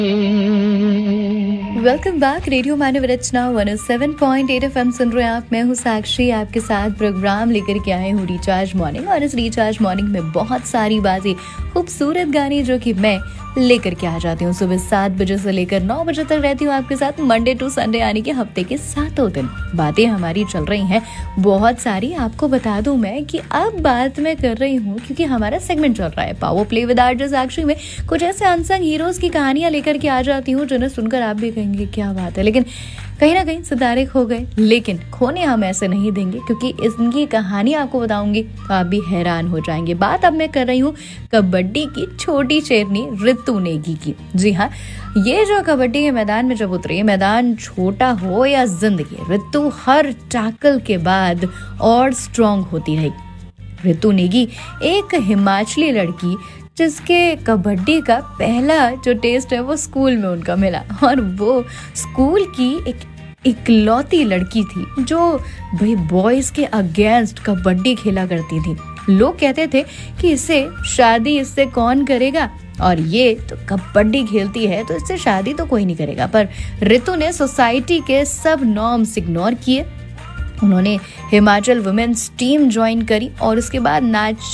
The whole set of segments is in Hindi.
Welcome back. रेडियो मानव रचना 107.8 FM सुन रहे हैं आप। मैं हूँ साक्षी, आपके साथ प्रोग्राम लेकर के आए हूँ रिचार्ज मॉर्निंग। और इस रिचार्ज मॉर्निंग में बहुत सारी बातें, खूबसूरत गाने जो कि मैं लेकर के आ जाती हूँ। सुबह 7 बजे से लेकर 9 बजे तक रहती हूँ आपके साथ, मंडे टू संडे, यानी कि हफ्ते के 7 दिन। बातें हमारी चल रही हैं बहुत सारी। आपको बता दूं मैं कि अब बात मैं कर रही हूँ क्योंकि हमारा सेगमेंट चल रहा है पावर प्ले विद आरजे साक्षी में। कुछ ऐसे अनसंग हीरोज की कहानियां लेकर के आ जाती हूँ जिन्हें सुनकर आप भी कहेंगे क्या बात है, लेकिन कहीं ना कहीं सितारे खो गए। लेकिन खोने हम ऐसे नहीं देंगे क्योंकि इनकी कहानी आपको बताऊंगी तो आप भी हैरान हो जाएंगे। बात अब मैं कर रही हूँ कबड्डी की छोटी शेरनी रितु नेगी की। जी हाँ, ये जो कबड्डी के मैदान में जब उतरी, मैदान छोटा हो या जिंदगी, रितु हर टैकल के बाद और स्ट्रांग होती रही। रितु नेगी एक हिमाचली लड़की जिसके कबड्डी का पहला जो टेस्ट है वो स्कूल में उनका मिला, और वो स्कूल की एक इकलौती लड़की थी जो भाई बॉयज के अगेंस्ट कबड्डी खेला करती थी। लोग कहते थे कि इससे कौन करेगा, और ये तो कबड्डी खेलती है तो इससे शादी तो कोई नहीं करेगा। पर रितु ने सोसाइटी के सब नॉर्म्स इग्नोर किए। उन्होंने हिमाचल वुमेन्स टीम ज्वाइन करी और उसके बाद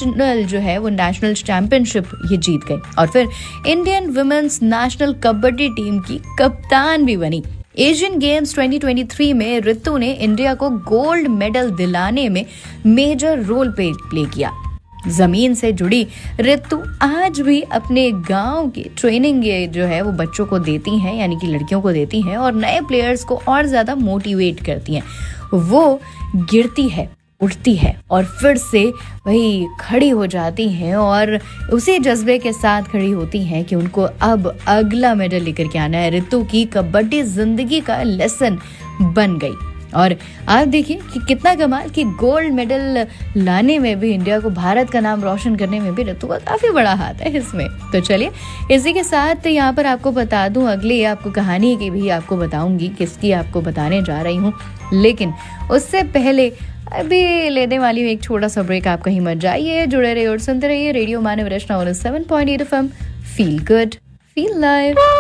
नेशनल चैंपियनशिप ये जीत गई, और फिर Indian women's national kabaddi team की कप्तान भी बनी। एशियन गेम्स 2023 में रितु ने इंडिया को गोल्ड मेडल दिलाने में मेजर रोल प्ले किया। जमीन से जुड़ी रितु आज भी अपने गांव की ट्रेनिंग जो है वो बच्चों को देती हैं, यानी कि लड़कियों को देती हैं, और नए प्लेयर्स को और ज्यादा मोटिवेट करती हैं। वो गिरती है, उठती है और फिर से वही खड़ी हो जाती हैं, और उसी जज्बे के साथ खड़ी होती हैं कि उनको अब अगला मेडल लेकर के आना है। रितु की कबड्डी जिंदगी का लेसन बन गई। और आप देखिए कि कितना कमाल कि गोल्ड मेडल लाने में भी, इंडिया को, भारत का नाम रोशन करने में भी रितु का काफी बड़ा हाथ है इसमें। तो चलिए इसी के साथ यहाँ पर आपको बता दूं, अगली आपको कहानी की भी आपको बताऊंगी, किसकी आपको बताने जा रही हूँ। लेकिन उससे पहले अभी लेने वाली हूँ एक छोटा सा ब्रेक। आप कहीं मत जाइए, जुड़े रहिए और सुनते रहिए रेडियो मानव रचना 107.8 FM। Feel good, feel live.